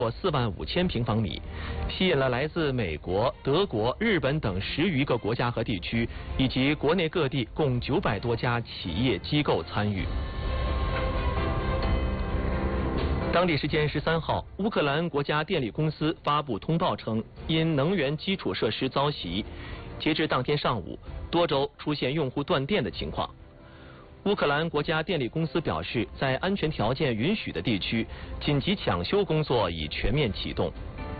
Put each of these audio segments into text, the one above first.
过45000平方米，吸引了来自美国、德国、日本等10余个国家和地区，以及国内各地共900多家企业机构参与。当地时间13号，乌克兰国家电力公司发布通报称，因能源基础设施遭袭，截至当天上午，多州出现用户断电的情况。乌克兰国家电力公司表示，在安全条件允许的地区，紧急抢修工作已全面启动。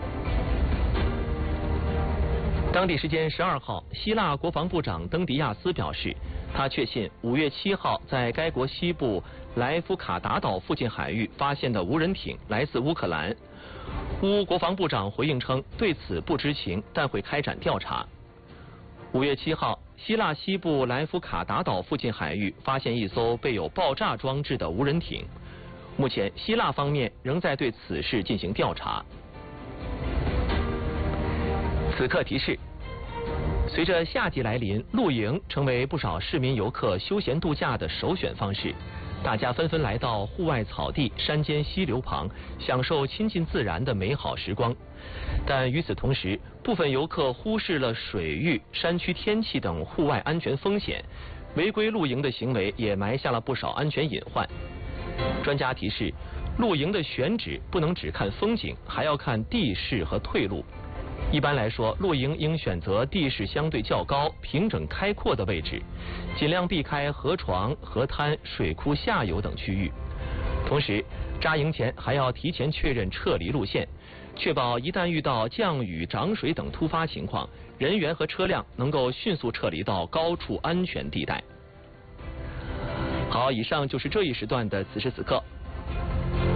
当地时间12号，希腊国防部长登迪亚斯表示，他确信5月7号在该国西部莱夫卡达岛附近海域发现的无人艇来自乌克兰。乌国防部长回应称，对此不知情，但会开展调查。5月7号，希腊西部莱夫卡达岛附近海域发现一艘备有爆炸装置的无人艇。目前，希腊方面仍在对此事进行调查。此刻提示：随着夏季来临，露营成为不少市民游客休闲度假的首选方式。大家纷纷来到户外草地、山间溪流旁，享受亲近自然的美好时光。但与此同时，部分游客忽视了水域、山区天气等户外安全风险，违规露营的行为也埋下了不少安全隐患。专家提示，露营的选址不能只看风景，还要看地势和退路。一般来说，露营应选择地势相对较高、平整开阔的位置，尽量避开河床、河滩、水库下游等区域。同时，扎营前还要提前确认撤离路线，确保一旦遇到降雨、涨水等突发情况，人员和车辆能够迅速撤离到高处安全地带。好，以上就是这一时段的此时此刻。